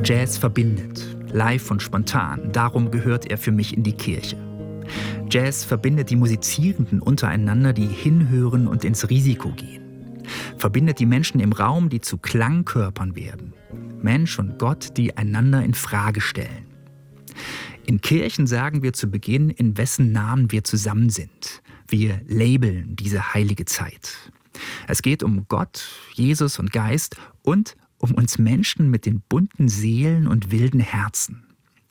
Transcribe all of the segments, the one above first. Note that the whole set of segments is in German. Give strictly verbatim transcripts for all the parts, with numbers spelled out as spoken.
Jazz verbindet, live und spontan, darum gehört er für mich in die Kirche. Jazz verbindet die Musizierenden untereinander, die hinhören und ins Risiko gehen. Verbindet die Menschen im Raum, die zu Klangkörpern werden. Mensch und Gott, die einander in Frage stellen. In Kirchen sagen wir zu Beginn, in wessen Namen wir zusammen sind. Wir labeln diese heilige Zeit. Es geht um Gott, Jesus und Geist und um uns Menschen mit den bunten Seelen und wilden Herzen.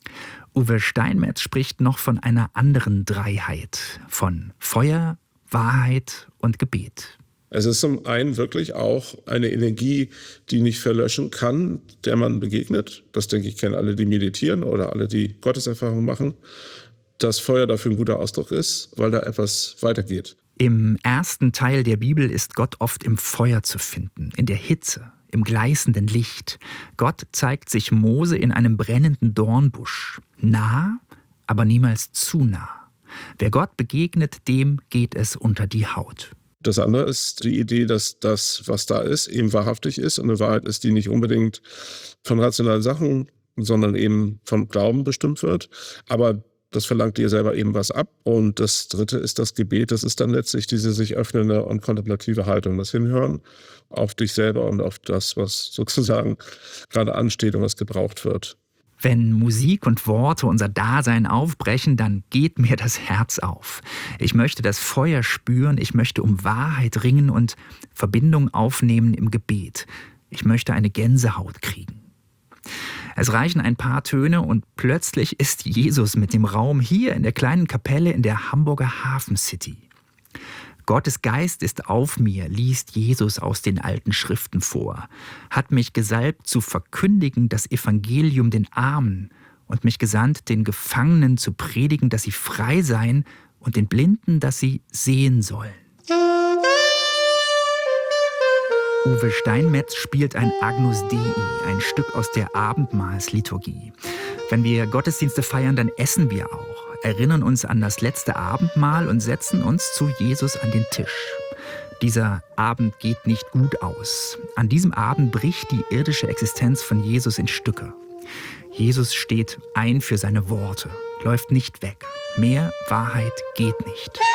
Uwe Steinmetz spricht noch von einer anderen Dreiheit, von Feuer, Wahrheit und Gebet. Es ist zum einen wirklich auch eine Energie, die nicht verlöschen kann, der man begegnet. Das, denke ich, kennen alle, die meditieren oder alle, die Gotteserfahrung machen. Dass Feuer dafür ein guter Ausdruck ist, weil da etwas weitergeht. Im ersten Teil der Bibel ist Gott oft im Feuer zu finden, in der Hitze, im gleißenden Licht. Gott zeigt sich Mose in einem brennenden Dornbusch. Nah, aber niemals zu nah. Wer Gott begegnet, dem geht es unter die Haut. Das andere ist die Idee, dass das, was da ist, eben wahrhaftig ist. Und eine Wahrheit ist, die nicht unbedingt von rationalen Sachen, sondern eben vom Glauben bestimmt wird. Aber das verlangt dir selber eben was ab. Und das Dritte ist das Gebet. Das ist dann letztlich diese sich öffnende und kontemplative Haltung. Das Hinhören auf dich selber und auf das, was sozusagen gerade ansteht und was gebraucht wird. Wenn Musik und Worte unser Dasein aufbrechen, dann geht mir das Herz auf. Ich möchte das Feuer spüren, ich möchte um Wahrheit ringen und Verbindung aufnehmen im Gebet. Ich möchte eine Gänsehaut kriegen. Es reichen ein paar Töne und plötzlich ist Jesus mit dem Raum hier in der kleinen Kapelle in der Hamburger Hafen City. Gottes Geist ist auf mir, liest Jesus aus den alten Schriften vor, hat mich gesalbt zu verkündigen das Evangelium den Armen und mich gesandt, den Gefangenen zu predigen, dass sie frei seien und den Blinden, dass sie sehen sollen. Uwe Steinmetz spielt ein Agnus Dei, ein Stück aus der Abendmahlsliturgie. Wenn wir Gottesdienste feiern, dann essen wir auch, erinnern uns an das letzte Abendmahl und setzen uns zu Jesus an den Tisch. Dieser Abend geht nicht gut aus. An diesem Abend bricht die irdische Existenz von Jesus in Stücke. Jesus steht ein für seine Worte, läuft nicht weg. Mehr Wahrheit geht nicht.